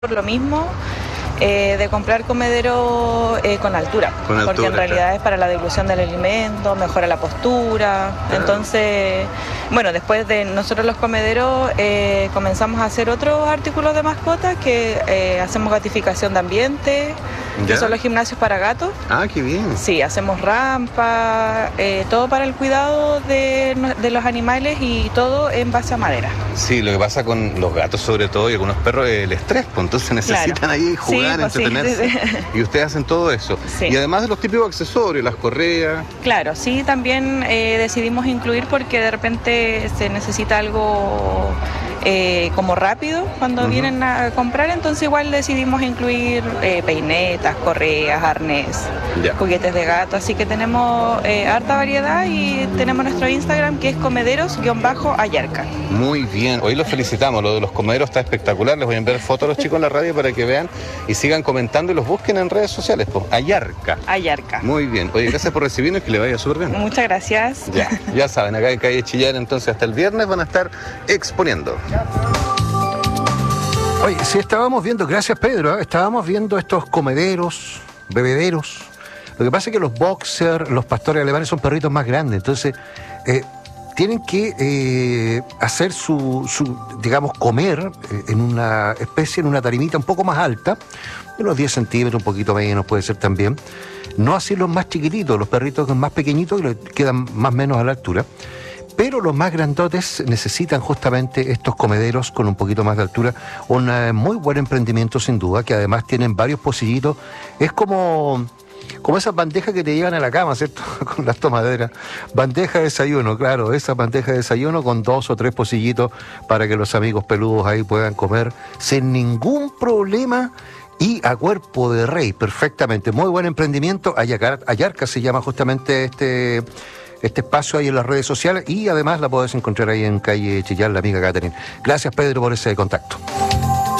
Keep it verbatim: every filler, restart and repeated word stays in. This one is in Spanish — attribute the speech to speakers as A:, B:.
A: por lo mismo eh, de comprar comedero eh, con altura,
B: con altura,
A: porque en realidad
B: claro.
A: es para la dilución del alimento, mejora la postura, claro. Entonces, bueno, después de nosotros los comederos eh, comenzamos a hacer otros artículos de mascotas que eh, hacemos gatificación de ambiente, ¿ya? Que son los gimnasios para gatos.
B: Ah, qué bien.
A: Sí, hacemos rampa, eh, todo para el cuidado de, de los animales y todo en base a madera.
B: Sí, lo que pasa con los gatos sobre todo y algunos perros es el estrés, pues entonces necesitan claro. ahí jugar, sí, pues entretenerse, sí, sí, sí. Y ustedes hacen todo eso. Sí. Y además de los típicos accesorios, las correas.
A: Claro, sí, también eh, decidimos incluir porque de repente se necesita algo eh, como rápido cuando uh-huh. vienen a comprar, entonces igual decidimos incluir eh, peinetas, correas, arnés, ya. juguetes de gato, así que tenemos eh, harta variedad y tenemos nuestro Instagram que es comederos-ayarca.
B: Muy bien, hoy los felicitamos, lo de los comederos está espectacular, les voy a enviar fotos a los chicos en la radio para que vean y sigan comentando y los busquen en redes sociales, pues, Ayarca.
A: Ayarca.
B: Muy bien, oye, gracias por recibirnos y que le vaya súper bien.
A: Muchas gracias.
B: Ya, ya saben, acá en Calle Chillán entonces hasta el viernes van a estar exponiendo.
C: Oye, sí estábamos viendo, gracias Pedro, ¿eh? estábamos viendo estos comederos, bebederos. Lo que pasa es que los boxers, los pastores alemanes son perritos más grandes, entonces eh, tienen que eh, hacer su, su, digamos, comer eh, en una especie, en una tarimita un poco más alta, unos diez centímetros, un poquito menos puede ser también. No así los más chiquititos, los perritos más pequeñitos que quedan más o menos a la altura. Pero los más grandotes necesitan justamente estos comederos con un poquito más de altura. Un uh, muy buen emprendimiento sin duda, que además tienen varios pocillitos. Es como, como esas bandejas que te llevan a la cama, ¿cierto? Con las tomaderas. Bandeja de desayuno, claro, esa bandeja de desayuno con dos o tres pocillitos para que los amigos peludos ahí puedan comer sin ningún problema. Y a cuerpo de rey, perfectamente. Muy buen emprendimiento. Ayarca, Ayarca se llama justamente este... este espacio ahí en las redes sociales y además la podés encontrar ahí en Calle Chillán, la amiga Catherine. Gracias Pedro por ese contacto.